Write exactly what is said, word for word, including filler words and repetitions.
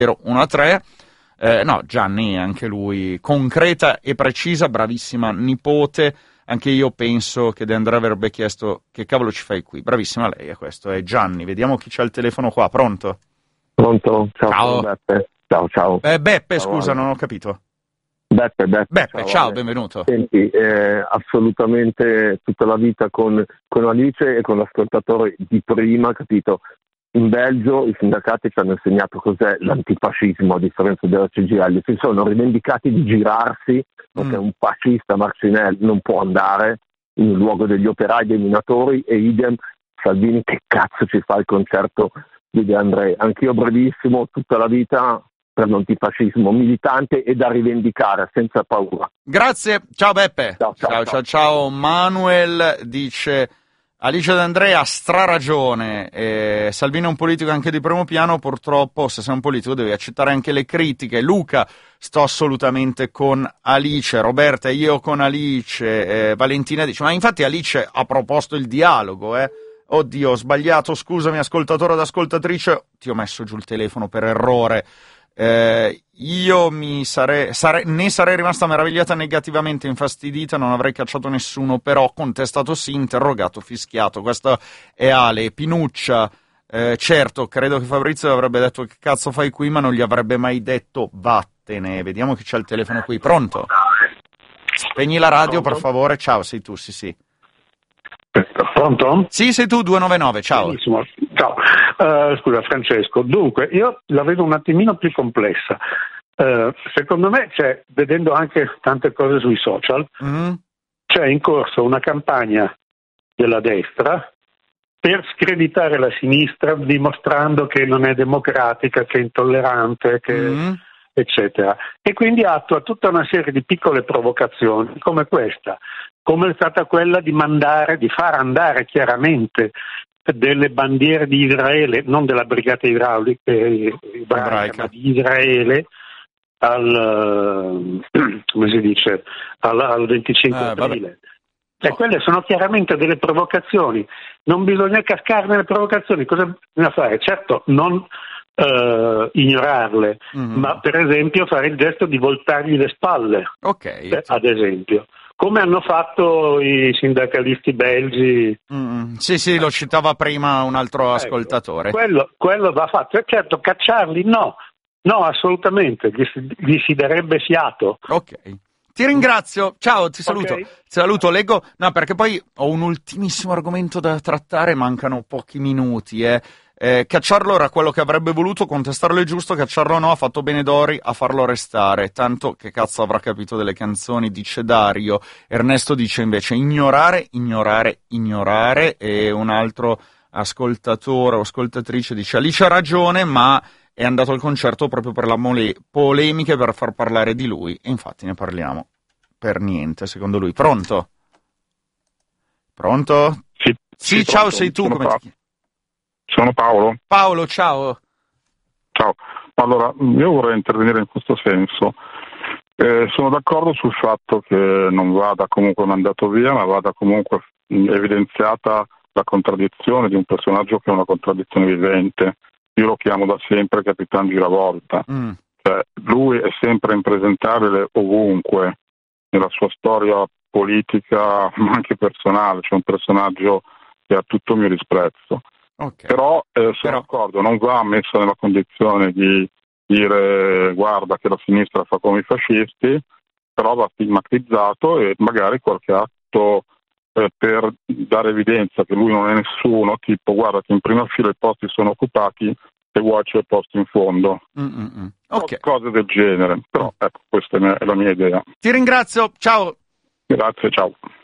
uno a tre. Eh, no, Gianni, anche lui, concreta e precisa, bravissima nipote. Anche io penso che De André avrebbe chiesto che cavolo ci fai qui. Bravissima lei, è questo, è Gianni. Vediamo chi c'ha il telefono qua, pronto? Pronto? Ciao, ciao. Beppe. Ciao, ciao. Eh, Beppe, ciao, scusa, Ale. non ho capito. Beppe, Beppe. Beppe, ciao, ciao Ale. benvenuto. Senti, eh, assolutamente tutta la vita con, con Alice e con l'ascoltatore di prima, capito? In Belgio i sindacati ci hanno insegnato cos'è l'antifascismo, a differenza della C G I L. Si sono rivendicati di girarsi, perché mm. un fascista Marcinelli non può andare in luogo degli operai, dei minatori, e idem Salvini, che cazzo ci fa il concerto di De André? Anch'io brevissimo, tutta la vita per l'antifascismo militante e da rivendicare senza paura. Grazie, ciao Beppe. Ciao, ciao, ciao, ciao. ciao, ciao. Manuel dice: Alice De André ha straragione, eh, Salvini è un politico anche di primo piano, purtroppo se sei un politico devi accettare anche le critiche. Luca, sto assolutamente con Alice. Roberta, io con Alice. eh, Valentina dice, ma infatti Alice ha proposto il dialogo, eh. Oddio, ho sbagliato, scusami ascoltatore ed ascoltatrice, ti ho messo giù il telefono per errore. Eh, io mi sarei, sarei, ne sarei rimasta meravigliata negativamente infastidita, non avrei cacciato nessuno, però contestato sì, interrogato, fischiato. Questo è Ale. Pinuccia, eh, certo, credo che Fabrizio avrebbe detto che cazzo fai qui, ma non gli avrebbe mai detto vattene. Vediamo chi c'ha il telefono qui, pronto? Spegni la radio per favore, ciao, sei tu, sì sì. Pronto? Sì, sei tu, due nove nove, ciao. Benissimo. Ciao, uh, scusa Francesco, dunque io la vedo un attimino più complessa. Uh, secondo me c'è, vedendo anche tante cose sui social, mm. c'è in corso una campagna della destra per screditare la sinistra, dimostrando che non è democratica, che è intollerante, che... Mm. eccetera, e quindi attua tutta una serie di piccole provocazioni come questa, come è stata quella di mandare, di far andare chiaramente delle bandiere di Israele, non della brigata idraulica ebraica, ma di Israele al, come si dice, al, al venticinque aprile. E quelle sono chiaramente delle provocazioni, non bisogna cascare nelle provocazioni. Cosa bisogna fare? Certo, non Uh, ignorarle, mm-hmm. ma per esempio fare il gesto di voltargli le spalle, okay. eh, ad esempio, come hanno fatto i sindacalisti belgi. Mm-hmm. Sì, sì, lo citava prima un altro ecco, ascoltatore. Quello, quello va fatto, e certo, cacciarli no, no, assolutamente, gli si, gli si darebbe fiato. Ok. Ti ringrazio, ciao, ti saluto. Okay. Ti saluto, leggo. No, perché poi ho un ultimissimo argomento da trattare, mancano pochi minuti, eh. Eh, cacciarlo era quello che avrebbe voluto, contestarlo è giusto, cacciarlo no, ha fatto bene Dori a farlo restare, tanto che cazzo avrà capito delle canzoni, dice Dario. Ernesto dice invece ignorare, ignorare, ignorare, e un altro ascoltatore o ascoltatrice dice Alice ha ragione, ma è andato al concerto proprio per la mole- polemiche, per far parlare di lui, e infatti ne parliamo per niente, secondo lui. Pronto? Pronto? Sì, sì, sì ciao, pronto. sei tu, Sono come pa- ti chiami? Sono Paolo. Paolo, ciao. Ciao. Allora, io vorrei intervenire in questo senso. Eh, sono d'accordo sul fatto che non vada comunque mandato via, ma vada comunque evidenziata la contraddizione di un personaggio che è una contraddizione vivente. Io lo chiamo da sempre Capitan Giravolta. Mm. Cioè, lui è sempre impresentabile ovunque, nella sua storia politica, ma anche personale. C'è un personaggio che ha tutto il mio disprezzo. Okay. Però eh, sono Però... d'accordo, non va messo nella condizione di dire guarda che la sinistra fa come i fascisti, però va stigmatizzato e magari qualche atto eh, per dare evidenza che lui non è nessuno, tipo guarda che in prima fila i posti sono occupati, se vuoi c'è il posto in fondo. Okay. Cose del genere, però ecco, questa è la mia idea. Ti ringrazio, ciao. Grazie, ciao.